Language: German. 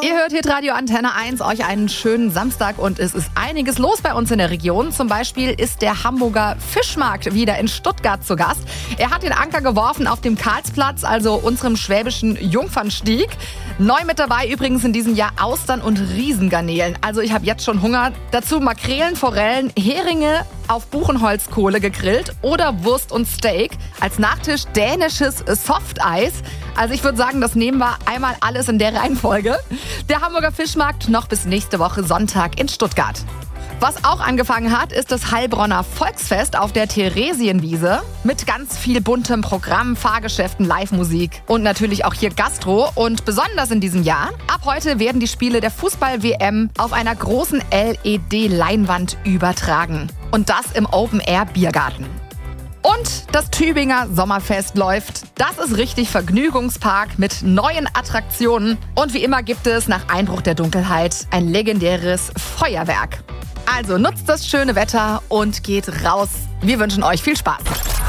Ihr hört Hitradio Antenne 1, euch einen schönen Samstag und es ist einiges los bei uns in der Region. Zum Beispiel ist der Hamburger Fischmarkt wieder in Stuttgart zu Gast. Er hat den Anker geworfen auf dem Karlsplatz, also unserem schwäbischen Jungfernstieg. Neu mit dabei übrigens in diesem Jahr Austern und Riesengarnelen. Also ich habe jetzt schon Hunger. Dazu Makrelen, Forellen, Heringe auf Buchenholzkohle gegrillt oder Wurst und Steak. Als Nachtisch dänisches Softeis. Also ich würde sagen, das nehmen wir einmal alles in der Reihenfolge. Der Hamburger Fischmarkt noch bis nächste Woche Sonntag in Stuttgart. Was auch angefangen hat, ist das Heilbronner Volksfest auf der Theresienwiese mit ganz viel buntem Programm, Fahrgeschäften, Live-Musik und natürlich auch hier Gastro. Und besonders in diesem Jahr, ab heute werden die Spiele der Fußball-WM auf einer großen LED-Leinwand übertragen. Und das im Open-Air-Biergarten. Und das Tübinger Sommerfest läuft. Das ist richtig Vergnügungspark mit neuen Attraktionen. Und wie immer gibt es nach Einbruch der Dunkelheit ein legendäres Feuerwerk. Also nutzt das schöne Wetter und geht raus. Wir wünschen euch viel Spaß.